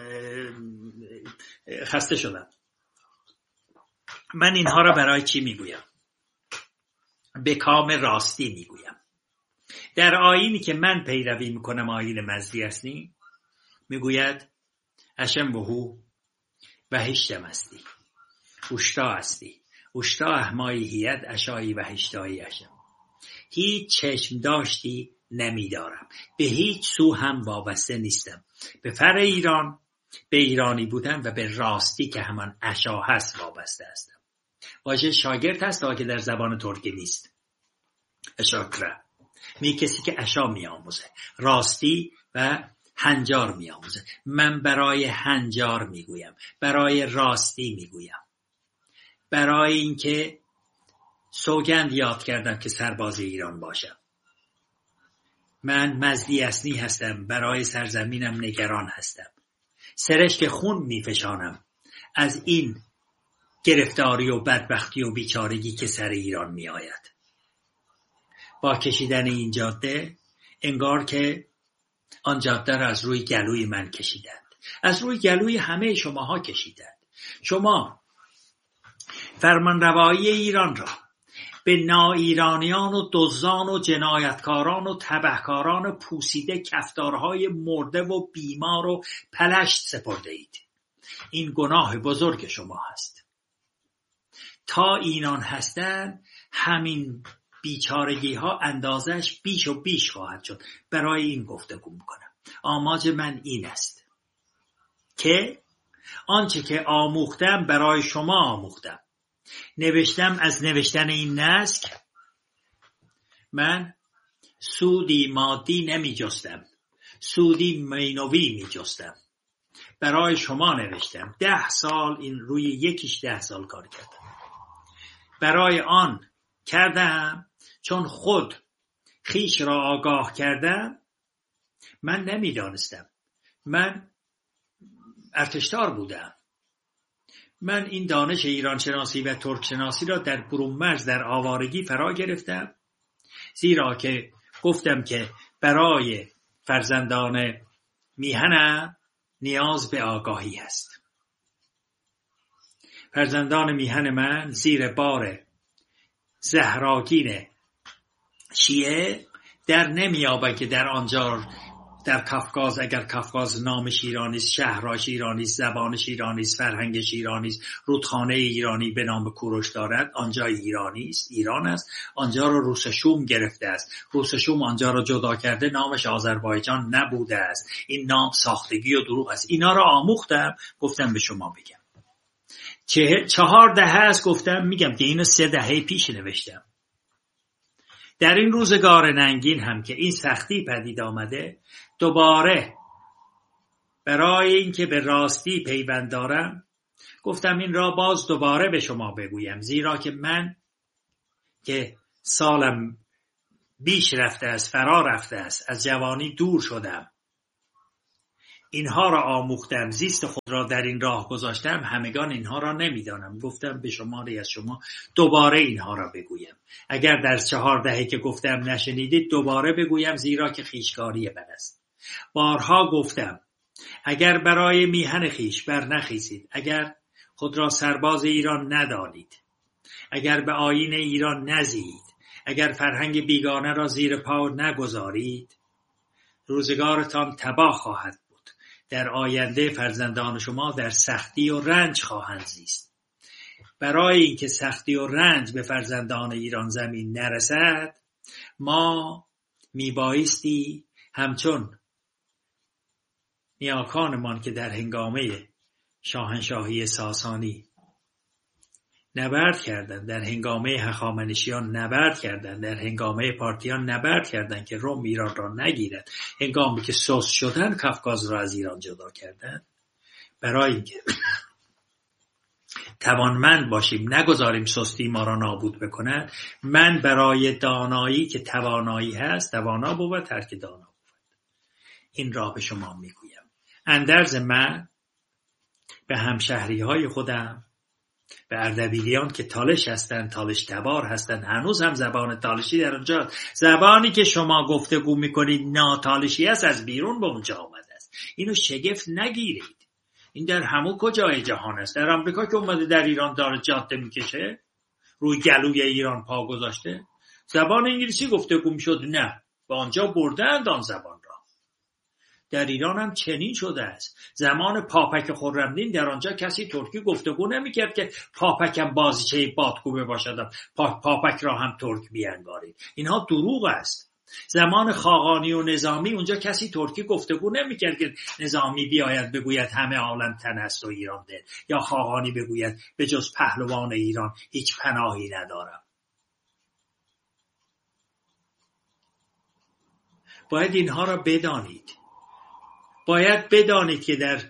خسته شدم. من اینها را برای چی میگویم؟ به کام راستی میگویم. در آیینی که من پیروی میکنم، آیین مزدی هستی، میگوید اشم و هو و هشتم هستی اشتا هستی اشتا احمایی هید اشایی و هشتایی اشم. هیچ چشم داشتی نمیدارم، به هیچ سو هم وابسته نیستم. به فر ایران، به ایرانی بودن و به راستی که همان اشا هست وابسته هستم. واژه شاگرد هست تا که در زبان ترکی نیست. اشاکره می کسی که اشا می آموزه، راستی و هنجار می آموزه. من برای هنجار می گویم، برای راستی می گویم، برای اینکه سوگند یاد کردم که سرباز ایران باشم. من مزدی اصلی هستم، برای سرزمینم نگران هستم. سرشک خون میفشانم از این گرفتاری و بدبختی و بیچارگی که سر ایران می آید. با کشیدن این جاده انگار که آن جاده را از روی گلوی من کشیدند، از روی گلوی همه شماها کشیدند. شما فرمانروایی ایران را به ناایرانیان و دزدان و جنایتکاران و تبهکاران پوسیده کفتارهای مرده و بیمار و پلشت سپرده اید. این گناه بزرگ شما هست. تا اینان هستند همین بیچارگی ها اندازش بیش و بیش خواهد شد. برای این گفتگو میکنم. آماج من این است که آنچه که آموختم برای شما آموختم، نوشتم از نوشتن این نسک من سودی مادی نمی جستم، سودی مینوی می جستم. برای شما نوشتم. ده سال این روی یکیش ده سال کار کردم. برای آن کردم چون خود خیش را آگاه کردم. من نمی دانستم. من ارتشدار بودم. من این دانش ایران شناسی و ترک شناسی را در برونمرز در آوارگی فرا گرفتم، زیرا که گفتم که برای فرزندان میهنم نیاز به آگاهی است. فرزندان میهن من زیر بار زهراگین شیعه در نمیابند که در آنجا در کافکاز، اگر کافکاز نامش ایرانیست، شهراش ایرانیست، زبانش ایرانیست، فرهنگش ایرانیست، رودخانه ایرانی به نام کوروش دارد، آنجا ایرانیست، ایران است. آنجا رو روس شوم گرفته است. روس شوم آنجا رو جدا کرده، نامش آذربایجان نبوده است. این نام ساختگی و دروغ است. اینا رو آموختم، گفتم به شما بگم. چه چهار دهه است گفتم، میگم که اینو سه دهه پیش نوشتم. در این روزگار ننگین هم که این سختی پدید آمده، دوباره برای اینکه به راستی پیوند دارم گفتم این را باز دوباره به شما بگویم، زیرا که من که سالم بیش رفته است، فرا رفته است، از جوانی دور شدم، اینها را آموختم، زیست خود را در این راه گذاشتم، همگان اینها را نمیدانم. گفتم به شماری از شما دوباره اینها را بگویم. اگر در چهار دهه که گفتم نشنیدید دوباره بگویم، زیرا که خویشکاری من است. بارها گفتم اگر برای میهن خویش بر نخیزید، اگر خود را سرباز ایران ندانید، اگر به آیین ایران نزیید، اگر فرهنگ بیگانه را زیر پا نگذارید، روزگارتان تباه خواهد بود. در آینده فرزندان شما در سختی و رنج خواهند زیست. برای اینکه سختی و رنج به فرزندان ایران زمین نرسد، ما میبایستی همچون نیاکانمان که در هنگامه شاهنشاهی ساسانی نبرد کردند، در هنگامه هخامنشیان نبرد کردند، در هنگامه پارتیان نبرد کردند که روم ایران را نگیرد، هنگامی که سوس شدن کافکاز را از ایران جدا کردند. برای اینکه توانمند باشیم، نگذاریم سستی ما را نابود بکند، من برای دانایی که توانایی هست، توانا بود و ترک دانا بود، این را به شما میگویم. اندرز من به همشهری های خودم، به اردبیلیان که تالش هستند، تالش تبار هستند، هنوز هم زبان تالشی در اونجا، زبانی که شما گفتگو میکنید ناتالشی است، از بیرون به اونجا آمده است. اینو شگفت نگیرید، این در همون کجای جهان است. در آمریکا که اومده در ایران داره جاده میکشه، روی گلوی ایران پا گذاشته، زبان انگلیسی گفتگو میشد، نه، به آنجا بردند آن زبان را. در ایران هم چنین شده است. زمان پاپک خرمدین در آنجا کسی ترکی گفتگو نمیکرد که پاپکم بازیچه بادکوبه باشد، پا پاپک را هم ترک بیانگارید. اینها دروغ است. زمان خاقانی و نظامی اونجا کسی ترکی گفتگو نمیکرد که نظامی بیاید بگوید همه عالم تن است و ایران دل، یا خاقانی بگوید به جز پهلوان ایران هیچ پناهی ندارم. باید اینها را بدانید. باید بدانید که در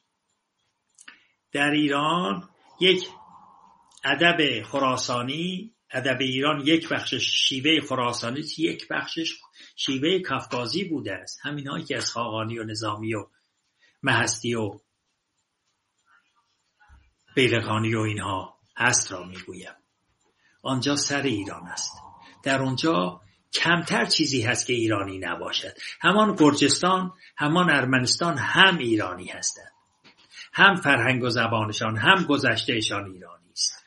در ایران یک ادب خراسانی، ادب ایران یک بخشش شیوه خراسانی، یک بخشش شیوه کافکازی بوده است. همین هایی که از خاقانی و نظامی و مهستی و بیلقانی و اینها هست را میگویم. آنجا سر ایران است. در اونجا کمتر چیزی هست که ایرانی نباشد. همان گرجستان، همان ارمنستان هم ایرانی هستند. هم فرهنگ و زبانشان، هم گذشتهشان ایرانی است.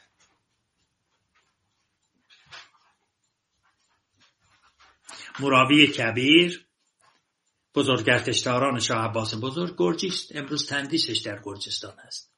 مراوی کبیر، بزرگارتشداران شاه عباس بزرگ، گرجی است. امروز تندیسش در گرجستان است.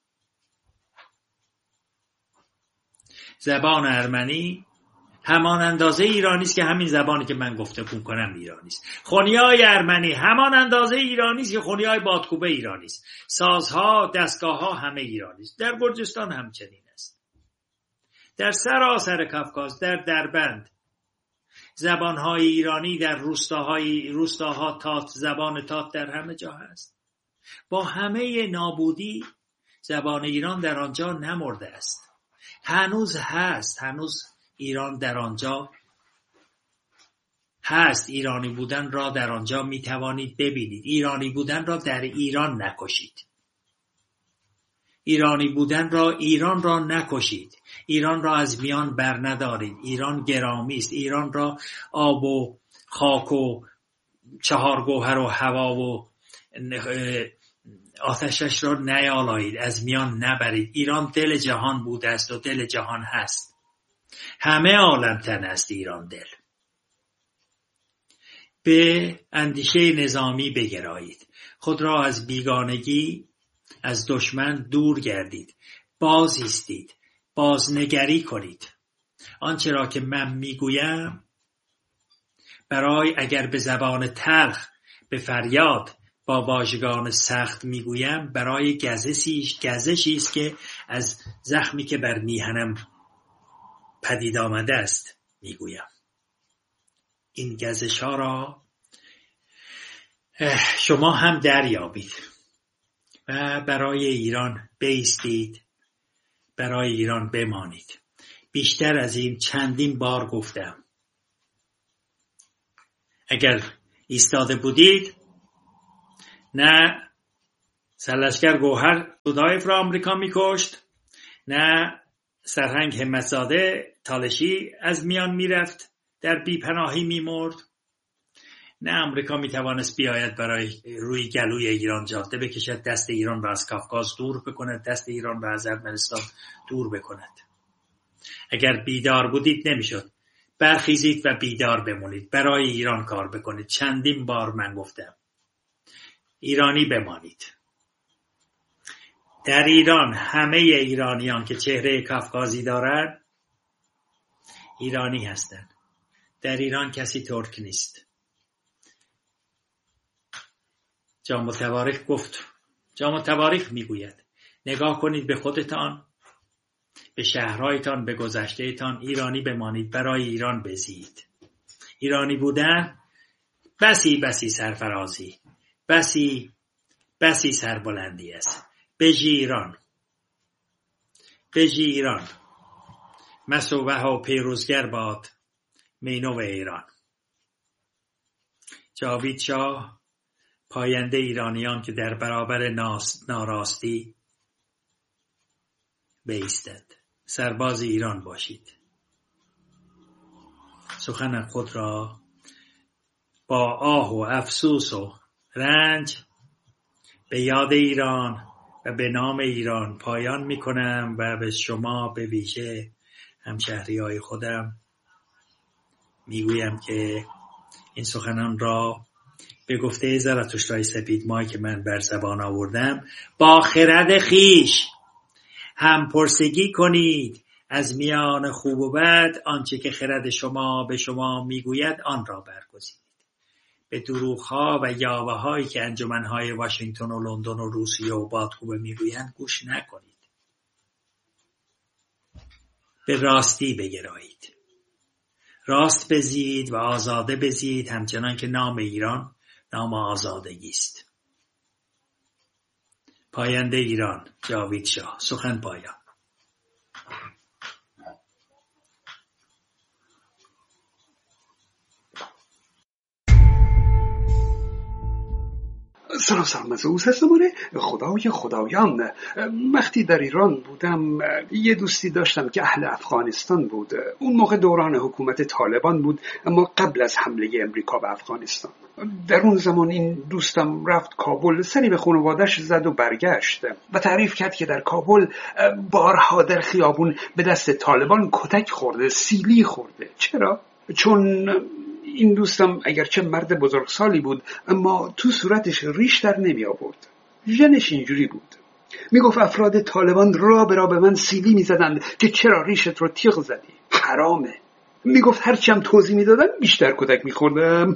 زبان ارمنی همان اندازه ایرانی است که همین زبانی که من گفتگو کنم ایرانی است. خونیای ارمنی همان اندازه ایرانی است که خونیای بادکوبه ایرانی است. سازها، دستگاه‌ها همه ایرانی است. در گرجستان همچنین است. در سراسر کافکاز، در دربند، زبان‌های ایرانی در روستاهای روستاها تات، زبان تات در همه جا هست. با همه نابودی زبان ایران در آنجا نمرده است. هنوز هست، هنوز ایران در آنجا هست. ایرانی بودن را در آنجا می توانید ببینید. ایرانی بودن را در ایران نکشید. ایرانی بودن را ایران را نکشید. ایران را از میان بر ندارید. ایران گرامی است. ایران را آب و خاک و چهار گوهر و هوا و آتشش را نیالایید، از میان نبرید. ایران دل جهان بوده است و دل جهان هست. همه عالم تن است ایران دل. به اندیشه نظامی بگرایید. خود را از بیگانگی، از دشمن دور گردید. باز ایستید. بازنگری کنید. آنچه را که من میگویم برای اگر به زبان تلخ به فریاد با واژگان سخت میگویم، برای گزشیش گزشی است که از زخمی که بر میهنم پدید آمده است میگویم. این گزش ها را شما هم دریابید. و برای ایران بایستید، برای ایران بمانید. بیشتر از این چندین بار گفتم. اگر ایستاده بودید، نه سرلشکر گوهر دودایف را آمریکا میکشت، نه سرهنگ همتزاده تالشی از میان میرفت، در بیپناهی میمرد، نه آمریکا میتوانست بیاید برای روی گلوی ایران جاده بکشد، دست ایران را از کافکاز دور بکند، دست ایران را از ارمنستان دور بکند. اگر بیدار بودید نمیشد. برخیزید و بیدار بمونید، برای ایران کار بکنید. چندین بار من گفتم ایرانی بمانید. در ایران همه ایرانیان که چهره کافکازی دارند ایرانی هستند. در ایران کسی ترک نیست. جام التواریخ گفت، جام التواریخ میگوید نگاه کنید به خودتان، به شهرهایتان، به گذشتهتان. ایرانی بمانید، برای ایران بزیید. ایرانی بودن بسی بسی سرفرازی، بسی بسی سربلندی است. بجی ایران، بجی ایران، مسوبه و پیروزگر باد مینو ایران. جاوید شاه، پاینده ایرانیان که در برابر ناراستی بایستد. سرباز ایران باشید. سخن خود را با آه و افسوس و رنج به یاد ایران و به نام ایران پایان می کنم و به شما به ویژه همشهری های خودم می گویم که این سخنان را به گفته زرتشتای سپید ماه که من بر زبان آوردم با خرد خیش هم پرسگی کنید. از میان خوب و بد آنچه که خرد شما به شما میگوید آن را برگزینید. به دروغ‌ها و یاوه‌هایی که انجمن‌های واشنگتن و لندن و روسیه و بادکوبه میگویند گوش نکنید. به راستی بگرایید. راست بزیید و آزاده بزیید، همچنان که نام ایران نام آزادگی است. پاینده ایران، جاوید شاه. سخن پایان. سلام سلام از اوست هستمونه خدای خدایان. وقتی در ایران بودم یه دوستی داشتم که اهل افغانستان بود. اون موقع دوران حکومت طالبان بود، اما قبل از حمله امریکا به افغانستان. در اون زمان این دوستم رفت کابل، سری به خانواده‌اش زد و برگشت و تعریف کرد که در کابل بارها در خیابون به دست طالبان کتک خورده، سیلی خورده. چرا؟ چون این دوستم اگرچه مرد بزرگسالی بود اما تو صورتش ریش در نمی آورد. ژنش اینجوری بود. میگفت افراد طالبان را به را به من سیلی میزدند که چرا ریشت رو تیغ زدی؟ حرامه. میگفت هرچی هم توضیح میدادم بیشتر کتک میخوردم.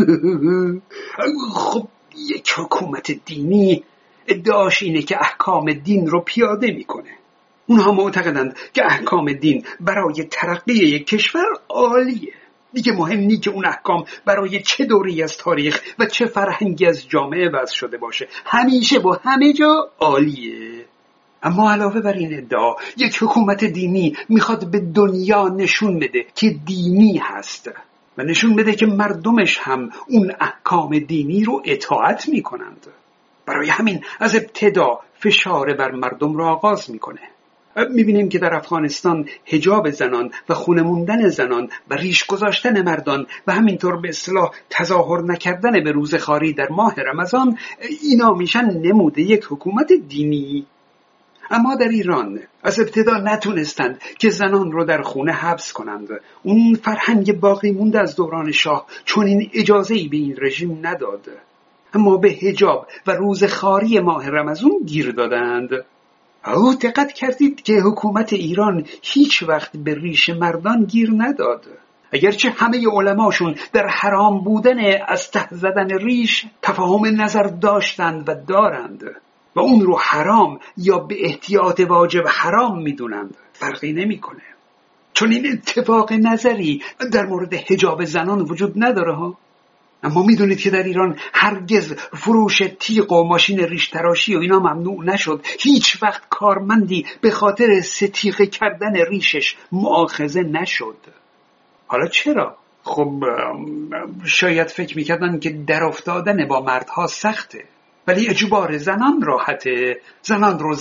خب یک حکومت دینی ادعاش اینه که احکام دین رو پیاده میکنه. اونها معتقدند که احکام دین برای ترقی یک کشور عالیه. دیگه مهم نیست که اون احکام برای چه دوری از تاریخ و چه فرهنگی از جامعه وضع شده باشه، همیشه با همه جا عالیه. اما علاوه بر این ادعا، یک حکومت دینی میخواد به دنیا نشون بده که دینی هست و نشون بده که مردمش هم اون احکام دینی رو اطاعت میکنند. برای همین از ابتدا فشار بر مردم را آغاز میکنه. میبینیم که در افغانستان حجاب زنان و خونه موندن زنان و ریش گذاشتن مردان و همینطور به اصطلاح تظاهر نکردن به روزخواری در ماه رمضان، اینا میشن نموده یک حکومت دینی. اما در ایران از ابتدا نتونستند که زنان رو در خونه حبس کنند. اون فرهنگ باقی مونده از دوران شاه چون این اجازه‌ای به این رژیم نداد، اما به حجاب و روزخواری ماه رمضان گیر دادند. او دقت کردید که حکومت ایران هیچ وقت به ریش مردان گیر نداد، اگرچه همه علماشون در حرام بودن از ته زدن ریش تفاهم نظر داشتند و دارند و اون رو حرام یا به احتیاط واجب حرام میدونند. فرقی نمیکنه، چون این اتفاق نظری در مورد حجاب زنان وجود نداره ها. اما میدونید که در ایران هرگز فروش تیغ و ماشین ریش تراشی و اینا ممنوع نشد. هیچ وقت کارمندی به خاطر ستیغه کردن ریشش مؤاخذه نشد. حالا چرا؟ خب شاید فکر میکردن که در افتادن با مردها سخته، ولی اجبار زنان راحته. زنان رو